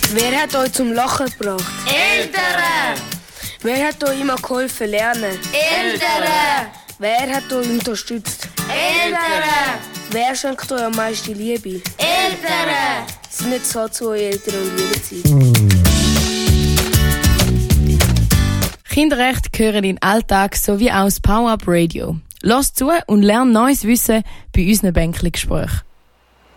Wer hat euch zum Lachen gebracht? Eltern! Wer hat euch immer geholfen lernen? Eltern! Wer hat euch unterstützt? Eltern! Wer schenkt euch am meisten Liebe? Eltern! Seid nicht so zu euren Eltern und liebe sie. Kinderrechte gehören in den Alltag sowie auch das Power-Up Radio. Lass zu und lern neues Wissen bei unseren Bänkli-Gesprächen.